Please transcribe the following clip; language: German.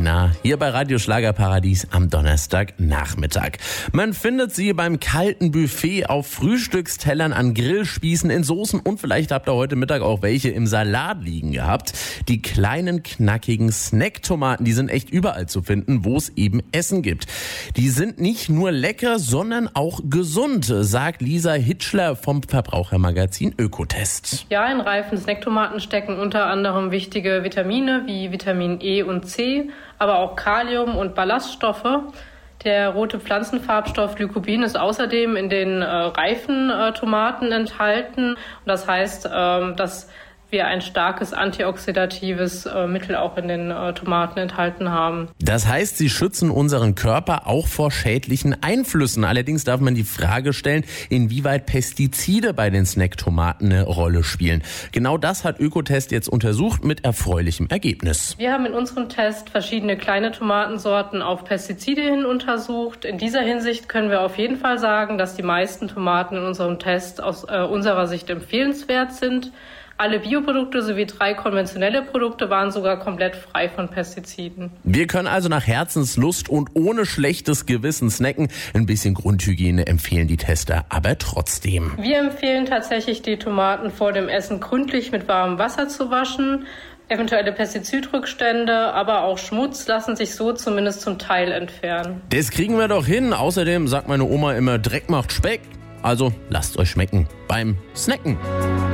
Sabrina, hier bei Radio Schlagerparadies am Donnerstagnachmittag. Man findet sie beim kalten Buffet, auf Frühstückstellern, an Grillspießen, in Soßen und vielleicht habt ihr heute Mittag auch welche im Salat liegen gehabt. Die kleinen, knackigen Snacktomaten, die sind echt überall zu finden, wo es eben Essen gibt. Die sind nicht nur lecker, sondern auch gesund, sagt Lisa Hitschler vom Verbrauchermagazin Ökotest. Ja, in reifen Snacktomaten stecken unter anderem wichtige Vitamine wie Vitamin E und C, aber auch Kalium und Ballaststoffe. Der rote Pflanzenfarbstoff Lycopin ist außerdem in den reifen Tomaten enthalten. Und das heißt, dass wir ein starkes antioxidatives Mittel auch in den Tomaten enthalten haben. Das heißt, sie schützen unseren Körper auch vor schädlichen Einflüssen. Allerdings darf man die Frage stellen, inwieweit Pestizide bei den Snacktomaten eine Rolle spielen. Genau das hat Ökotest jetzt untersucht mit erfreulichem Ergebnis. Wir haben in unserem Test verschiedene kleine Tomatensorten auf Pestizide hin untersucht. In dieser Hinsicht können wir auf jeden Fall sagen, dass die meisten Tomaten in unserem Test aus unserer Sicht empfehlenswert sind. Alle Bioprodukte sowie 3 konventionelle Produkte waren sogar komplett frei von Pestiziden. Wir können also nach Herzenslust und ohne schlechtes Gewissen snacken. Ein bisschen Grundhygiene empfehlen die Tester aber trotzdem. Wir empfehlen tatsächlich, die Tomaten vor dem Essen gründlich mit warmem Wasser zu waschen. Eventuelle Pestizidrückstände, aber auch Schmutz lassen sich so zumindest zum Teil entfernen. Das kriegen wir doch hin. Außerdem sagt meine Oma immer, Dreck macht Speck. Also lasst euch schmecken beim Snacken.